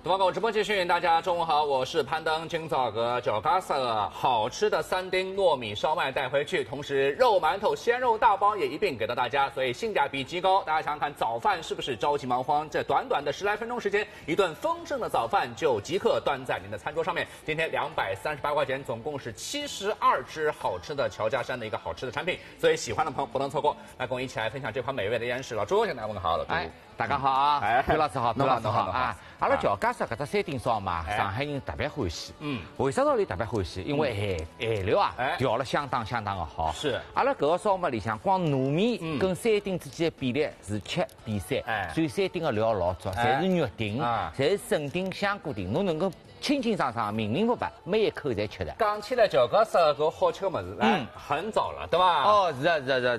东方狗直播继续，大家中午好，我是攀登。今早个脚嘎色好吃的3丁糯米烧麦带回去，同时肉馒头、鲜肉大包也一并给到大家，所以性价比极高。大家想想看，早饭是不是着急忙慌？这短短的10来分钟时间，一顿丰盛的早饭就即刻端在您的餐桌上面。今天238块钱，总共是72只好吃的乔家山的一个好吃的产品，所以喜欢的朋友不能错过。来，跟我一起来分享这款美味的烟食。老朱，先来问个好，老朱。 大家好啊！潘老师好，潘老师好啊！阿拉乔家山搿只3丁烧嘛，上海人特别欢喜。为啥道理特别欢喜？因为馅料啊调了相当的好。 是。 阿拉搿个烧麦里向，光糯米跟3丁之间的比例是7:3，所以3丁的料老足，侪是肉丁，侪是生丁、香菇丁，侬能够清清爽爽、明明白白，每一口侪吃的。 讲起来乔家山搿好吃的物事，很早了，对吧？ 哦，是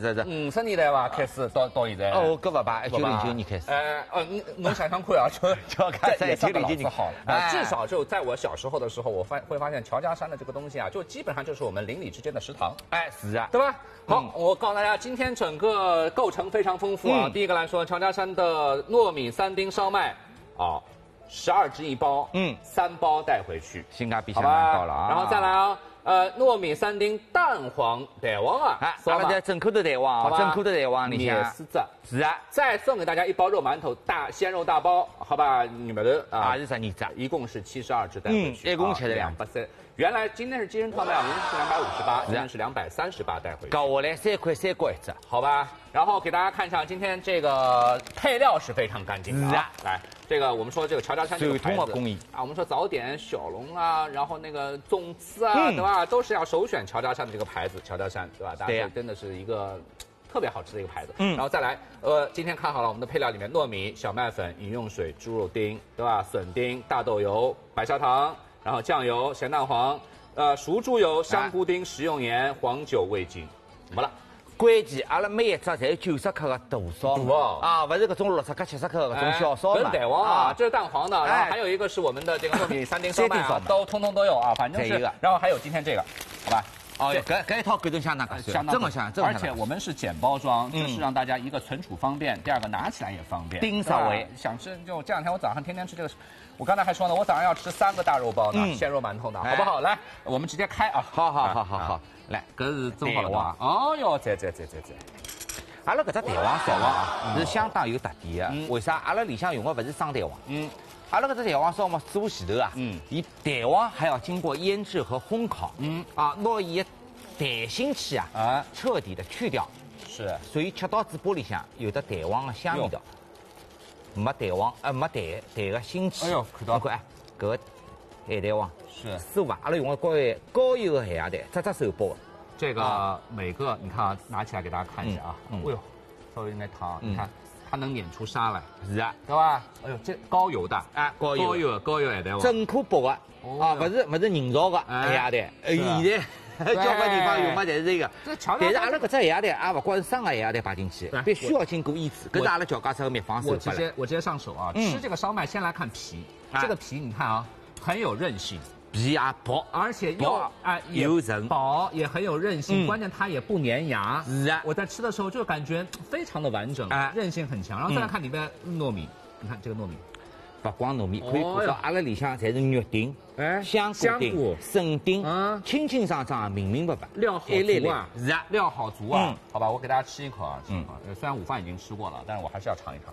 50年代吧开始到现在。 哦，搿勿吧，1909年开始。 侬想想看啊， 乔家山1909年好了，至少就在我小时候的时候，我会发现乔家山的这个东西啊，就基本上就是我们邻里之间的食堂。 是啊， 对吧？好，我告诉大家，今天整个构成非常丰富啊。第一个来说，乔家山的糯米3丁烧麦啊，12只一包，3包带回去， 性价比相当高了啊。 然后再来啊。糯米3丁蛋黄蛋黄啊， 阿拉在整口的蛋黄啊，整口的蛋黄里向 4只， 是啊， 再送给大家1包肉馒头鲜肉大包，好吧？你们的啊是12只， 一共是72只带回去， 一共吃的 230。原来今天是鸡胗套麦，我们是258，今天是238带回去， 搞下来3块3角1只， 好吧？然后给大家看一下，今天这个配料是非常干净的啊。来，这个我们说这个乔家山这个牌子工艺啊，我们说早点小笼啊，然后那个粽子啊，对吧？都是要首选乔家山的这个牌子，乔家山，对吧？大家真的是一个特别好吃的一个牌子。然后再来，今天看好了我们的配料里面，糯米、小麦粉、饮用水、猪肉丁，对吧？笋丁、大豆油、白砂糖，然后酱油、咸蛋黄，熟猪油、香菇丁、食用盐、黄酒、味精，没了。 关键，阿拉每一只侪有90克的大烧啊，不是搿种60克、70克的搿种小烧嘛。 蛋黄啊，这是蛋黄的，然后还有一个是我们的这个糯米3丁烧麦啊，都通通都有啊，反正是。然后还有今天这个，好吧？ 哦，搿一套感觉相当合算，这么香， 而且我们是简包装，就是让大家一个存储方便，第二个拿起来也方便。 丁少维想吃就这2天，我早上天天吃这个。我刚才还说呢，我早上要吃3个大肉包呢，鲜肉馒头呢，好不好？来，我们直接开啊！ 好，来， 搿是蒸好了吧？哦哟，这。 阿拉搿只蛋黄烧啊，是相当有特点的。为啥？阿拉里向用的不是生蛋黄。阿拉搿只蛋黄烧嘛，做前头啊，伊蛋黄还要经过腌制和烘烤。拿伊的蛋腥气啊，彻底的去掉。 是。 所以吃到嘴巴里向有的蛋黄的香味道。没蛋黄，没蛋的腥气。 哎呦，看到搿个咸蛋黄是舒服。阿拉用的高油的咸鸭蛋，只手包的。 这个每个你看啊，拿起来给大家看一下啊。哎呦，稍微有点烫，你看它能碾出沙来。 是啊， 对吧？哎呦，这高油的，高油咸蛋黄， 整颗包的啊，不是人造的咸鸭蛋。现在交关地方用嘛，侪是这个。但是阿拉搿只咸鸭蛋啊，不光是生的咸鸭蛋摆进去，必须要经过腌制。搿是阿拉乔家山的秘方手法。 我直接上手啊！吃这个烧麦，先来看皮。这个皮你看啊，很有韧性， 皮啊薄， 而且又韧， 薄也很有韧性。关键它也不粘牙。 是啊， 我在吃的时候就感觉非常的完整，韧性很强。然后再来看里面糯米，你看这个糯米。 不光糯米，可以看到阿拉里向侪是肉丁、香菇、笋丁，清清爽爽、明明白白， 料好足啊！ 是啊， 料好足啊！好吧，我给大家吃一口啊，虽然午饭已经吃过了，但是我还是要尝一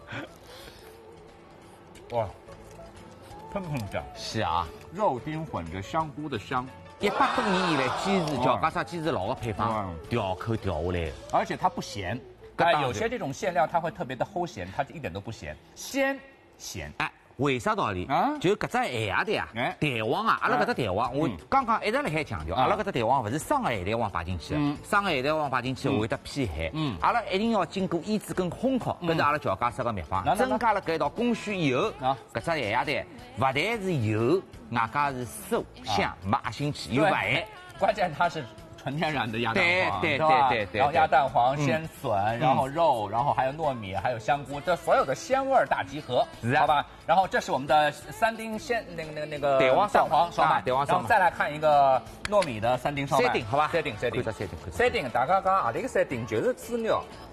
尝。哇，喷香！ 是啊， 肉丁混着香菇的香。 100多年以来坚持乔家山坚持老的配方，调口调下来， 而且它不咸。有些这种馅料它会特别的齁咸，它一点都不咸，鲜咸。 为啥道理？就搿只咸鸭蛋啊，蛋黄啊，阿拉搿只蛋黄，我刚刚一直辣海强调，阿拉搿只蛋黄勿是生的咸蛋黄摆进去，生的咸蛋黄摆进去会得偏咸。阿拉一定要经过腌制跟烘烤，搿是阿拉乔家山的秘方。增加了搿一道工序以后，搿只咸鸭蛋勿但是油，外加是酥香，没恶心气，又勿咸。 关键它是纯天然的鸭蛋黄， 对， 然后鸭蛋黄、鲜笋，然后肉，然后还有糯米，还有香菇，这所有的鲜味大集合，好吧？然后这是我们的3丁那个蛋黄烧麦，然后再来看一个糯米的3丁烧麦， 好吧？ 三丁，大家讲何里个3丁？就是猪肉，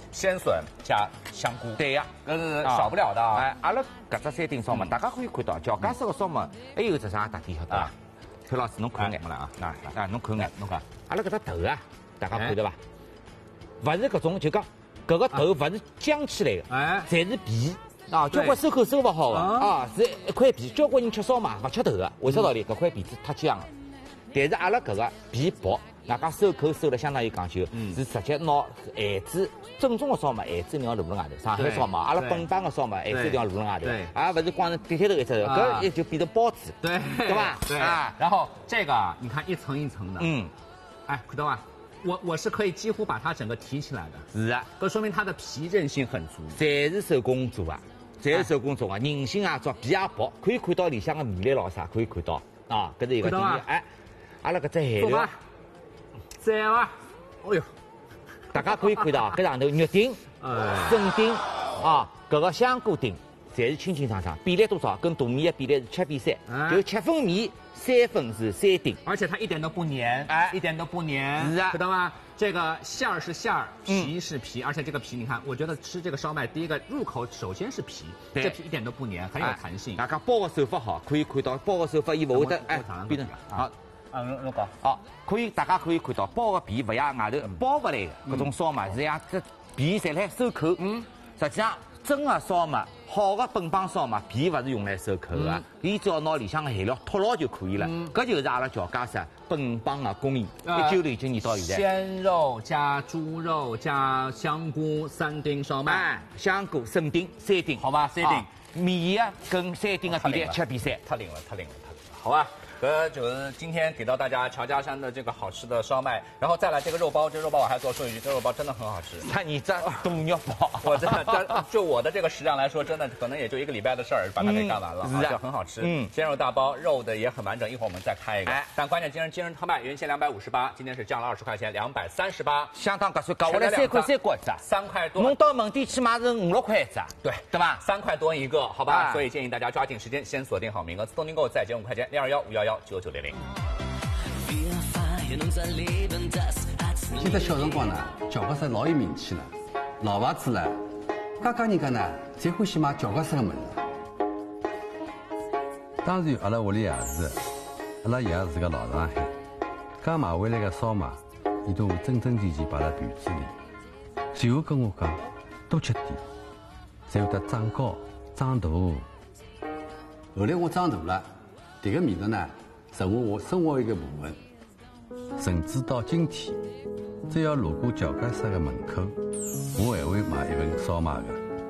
鲜笋加香菇。 对呀， 这是少不了的啊。 哎，阿拉搿只三丁烧麦，大家可以看到，乔家式个烧麦还有只啥特点晓得伐？崔老师，侬看眼了啊？侬看眼，侬看，阿拉搿只头啊，大家看到伐？勿是搿种就讲搿个头勿是僵起来的，哎，侪是皮。啊，交关收口收勿好的啊，是一块皮。交关人吃烧麦勿吃头的，为啥道理？搿块皮子太僵了。但是阿拉搿个皮薄，外加收口收了相当于讲究，是直接拿馅子正宗的烧麦馅子一定要露辣外头。上海烧麦，阿拉本帮的烧麦馅子一定要露辣外头，而勿是光是点头一只，搿也就变成包子，对吧？ 对啊。然后这个你看一层一层的，哎，看到吧？我是可以几乎把它整个提起来的。 是啊， 这说明它的皮韧性很足， 侪是手工做啊。侪是手工做啊，韧性啊，做皮也薄，可以看到里向的米粒咾啥，可以看到啊，搿是一个点。哎，阿拉搿只馅料， 在伐？哦哟， 大家可以看到，搿上头肉丁、笋丁啊，搿个香菇丁，侪是清清爽爽，比例多少？跟大米的比例是7:3，就7分米，3分是3丁， 而且它一点都不黏，哎，一点都不黏，是啊，知道吗？这个馅儿是馅儿，皮是皮，而且这个皮你看，我觉得吃这个烧麦第一个入口首先是皮，这皮一点都不黏，很有弹性。 大家包的手法好，可以看到包的手法，伊勿会得哎变成好。侬讲好，可以大家可以看到包的皮勿像外头包勿来的搿种烧麦，是像这皮侪来收口。实际上真的烧麦，好的本帮烧麦，皮勿是用来收口的，伊只要拿里向的馅料脱牢就可以了。搿就是阿拉乔家式本帮的工艺，19年已经研到现在。 鲜肉加猪肉加香菇3丁烧麦， 香菇笋丁3丁， 好吧，3丁， 米啊跟3丁的比例7:3， 太灵了，好吧。就是今天给到大家乔家山的这个好吃的烧麦，然后再来这个肉包，这肉包我还多说一句，这肉包真的很好吃。 那你这肚肉包， 我真的就我的这个食量来说，真的可能也就1个礼拜的事儿，把它给干完了，就很好吃。鲜肉大包，肉的也很完整，一会儿我们再开一个。但关键今日特卖，原先258，今天是降了20块钱，238， 相当合算，搞下来3块3角一只 ，3块多。 侬到门店去买是5、6块一只，对吧 ？3块多一个，好吧？所以建议大家抓紧时间，先锁定好名额，自动订购再减5块钱，0215119900。 记得小辰光呢，乔家式老有名气了，老牌子了，家家人家呢侪欢喜买乔家式的物事。当然，阿拉屋里也是，阿拉爷是个老上海，刚买回来的烧麦，伊都会整整齐齐摆在盘子里，随后跟我讲多吃点，才会得长高长大。后来我长大了，这个味道呢，成为我生活的一个部分。甚至到今天，只要路过乔家式的门口，我还会买一份烧麦的。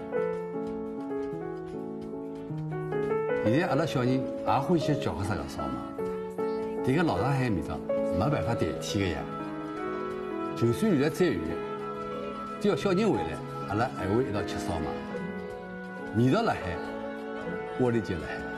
现在阿拉小人也欢喜乔家式的烧麦，这个老上海味道没办法代替的呀。就算离得再远，只要小人回来，阿拉还会一道吃烧麦。味道辣海，窝里就辣海。